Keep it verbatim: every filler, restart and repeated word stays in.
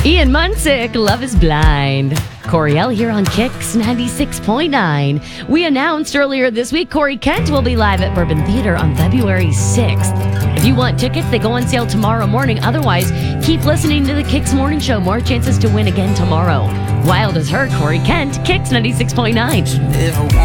Ian Munsick, Love is Blind. Coriel here on Kicks ninety-six point nine. We announced earlier this week Corey Kent will be live at Bourbon Theater on February sixth. If you want tickets, they go on sale tomorrow morning. Otherwise, keep listening to the Kicks Morning Show. More chances to win again tomorrow. Wild as her, Corey Kent, Kicks ninety-six point nine.